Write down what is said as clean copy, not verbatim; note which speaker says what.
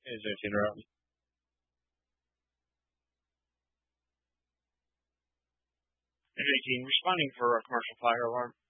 Speaker 1: Is there to interrupt? Hey, 18, responding for a commercial fire alarm.